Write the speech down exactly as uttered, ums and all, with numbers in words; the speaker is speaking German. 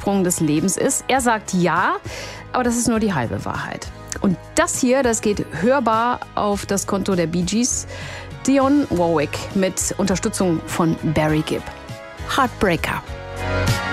Ursprung des Lebens ist. Er sagt ja, aber das ist nur die halbe Wahrheit. Und das hier, das geht hörbar auf das Konto der Bee Gees. Dionne Warwick mit Unterstützung von Barry Gibb. Heartbreaker.